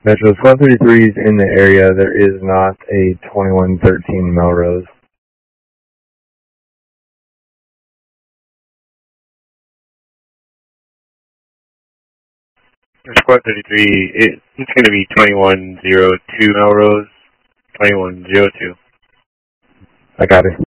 Metro Squad 33 is in the area. There is not a 2113 Melrose. Squad 33, it's going to be 2102 Melrose, 2102. I got it.